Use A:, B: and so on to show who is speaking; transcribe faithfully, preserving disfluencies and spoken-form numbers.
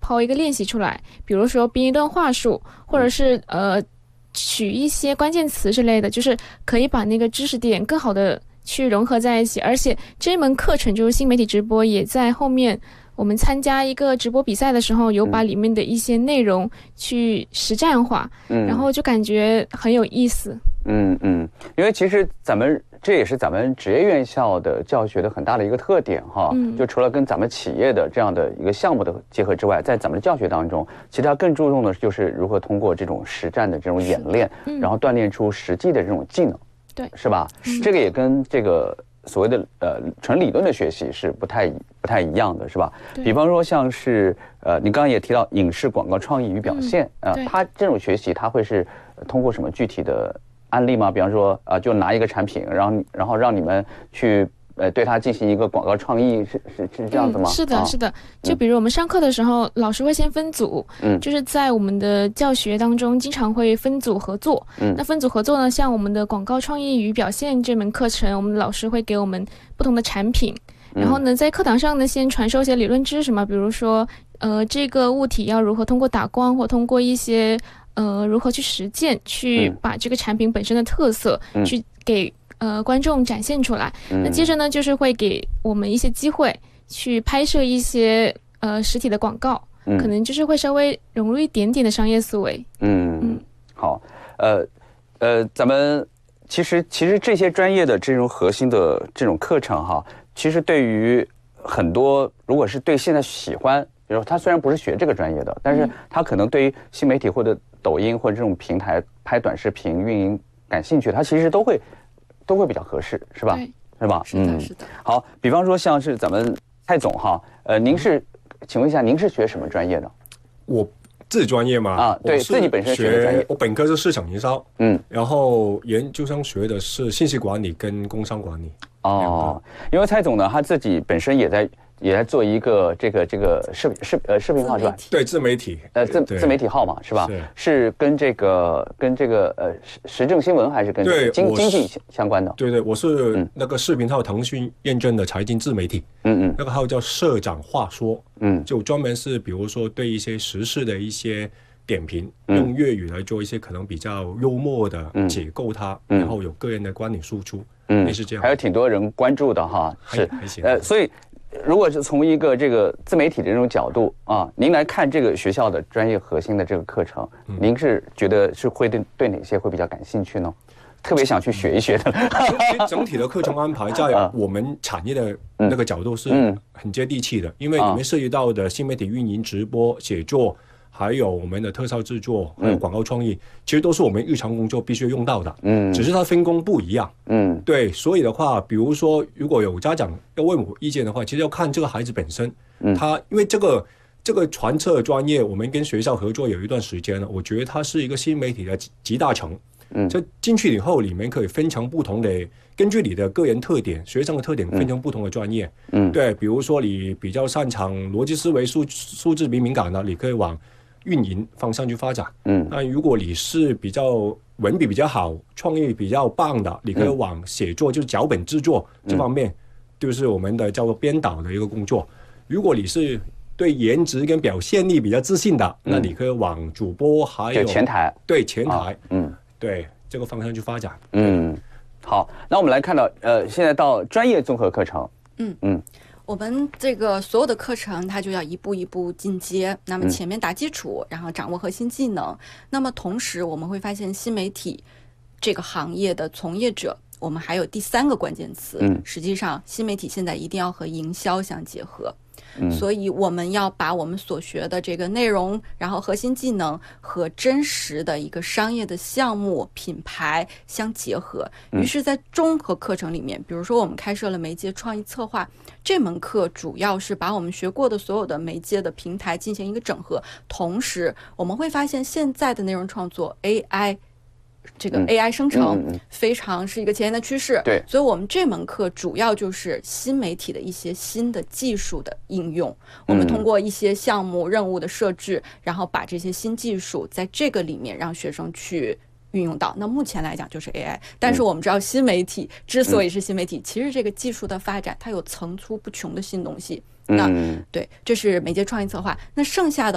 A: 抛一个练习出来，比如说编一段话术，或者是呃取一些关键词之类的，就是可以把那个知识点更好的去融合在一起。而且这门课程就是新媒体直播，也在后面我们参加一个直播比赛的时候，有把里面的一些内容去实战化，嗯、然后就感觉很有意思。
B: 嗯嗯，因为其实咱们这也是咱们职业院校的教学的很大的一个特点哈。嗯，就除了跟咱们企业的这样的一个项目的结合之外，在咱们的教学当中，其实它更注重的就是如何通过这种实战的这种演练，嗯、然后锻炼出实际的这种技能，
A: 对，
B: 是吧？嗯、这个也跟这个所谓的呃纯理论的学习是不太不太一样的，是吧？比方说像是呃，你刚刚也提到影视广告创意与表现，嗯、呃，它这种学习它会是通过什么具体的案例吗？比方说啊、呃，就拿一个产品，然后然后让你们去呃对它进行一个广告创意，是是是这样子吗？
A: 嗯、是的，是的。就比如我们上课的时候，嗯、老师会先分组，嗯，就是在我们的教学当中，经常会分组合作。嗯，那分组合作呢，像我们的广告创意与表现这门课程，我们的老师会给我们不同的产品。然后呢，在课堂上呢，先传授一些理论知识嘛，比如说，呃，这个物体要如何通过打光，或通过一些呃如何去实践，去把这个产品本身的特色、嗯、去给呃观众展现出来。嗯、那接着呢，就是会给我们一些机会去拍摄一些呃实体的广告，嗯、可能就是会稍微融入一点点的商业思维。
B: 嗯嗯，好，呃呃，咱们其实其实这些专业的这种核心的这种课程哈。其实对于很多，如果是对现在喜欢，比如说他虽然不是学这个专业的，但是他可能对于新媒体或者抖音或者这种平台拍短视频运营感兴趣，他其实都会都会比较合适，是吧？是吧？
C: 是的，嗯、是的。
B: 好，比方说像是咱们蔡总哈，呃，您是，请问一下，您是学什么专业的？
D: 我自己专业吗？
B: 啊，对自己本身学的专业，
D: 我本科是市场营销，嗯，然后研究生学的是信息管理跟工商管理。
B: 哦，因为蔡总呢，他自己本身也在也在做一个这个这个视频视呃视频号是吧？
D: 对，自媒体，
B: 呃自自媒体号嘛是吧？是, 是跟这个跟这个呃时时政新闻还是跟经经济相关的？
D: 对对，我是那个视频号腾讯验证的财经自媒体，嗯嗯，那个号叫社长话说，嗯，就专门是比如说对一些时事的一些点评，用粤语来做一些可能比较幽默的解构它，嗯、然后有个人的观点输出。嗯，类似这样，
B: 还有挺多人关注的哈，是，呃，所以如果是从一个这个自媒体的这种角度啊，您来看这个学校的专业核心的这个课程，嗯、您是觉得是会对对哪些会比较感兴趣呢？特别想去学一学的。
D: 其实整体的课程安排在我们产业的那个角度是很接地气的，因为里面涉及到的新媒体运营、直播、写作。还有我们的特效制作，还有广告创意，嗯、其实都是我们日常工作必须用到的。嗯，只是它分工不一样。嗯，对，所以的话，比如说，如果有家长要问我意见的话，其实要看这个孩子本身。嗯，他因为这个这个传册专业，我们跟学校合作有一段时间了，我觉得它是一个新媒体的集大成。嗯，这进去以后，里面可以分成不同的，根据你的个人特点、学生的特点，分成不同的专业。嗯，对，比如说你比较擅长逻辑思维、数数字比敏感的，你可以往运营方向去发展，嗯，那如果你是比较文笔比较好、创意比较棒的，你可以往写作，就是脚本制作这方面，嗯、就是我们的叫做编导的一个工作。如果你是对颜值跟表现力比较自信的，嗯、那你可以往主播还有
B: 前台，
D: 对前台，哦、嗯，对这个方向去发展。
B: 嗯，好，那我们来看到，呃，现在到专业综合课程，
C: 嗯嗯。我们这个所有的课程，它就要一步一步进阶。那么前面打基础，然后掌握核心技能。那么同时，我们会发现新媒体这个行业的从业者，我们还有第三个关键词。嗯，实际上新媒体现在一定要和营销相结合。嗯，所以我们要把我们所学的这个内容，然后核心技能和真实的一个商业的项目品牌相结合。于是在综合课程里面，比如说我们开设了媒介创意策划这门课，主要是把我们学过的所有的媒介的平台进行一个整合。同时我们会发现现在的内容创作 A I这个 A I 生成非常是一个前沿的趋势，
B: 对、嗯嗯，
C: 所以我们这门课主要就是新媒体的一些新的技术的应用。我们通过一些项目任务的设置，然后把这些新技术在这个里面让学生去运用到。那目前来讲就是 A I， 但是我们知道新媒体之所以是新媒体，其实这个技术的发展它有层出不穷的新东西。那对，这是媒介创意策划。那剩下的